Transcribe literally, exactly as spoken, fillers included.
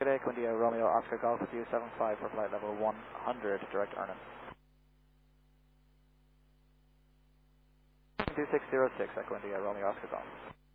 good day, Echo India, Romeo, Oscar Golf with you, seven five for flight level one hundred, direct Arnhem. two six zero six, Echo India, Romeo, Oscar Golf.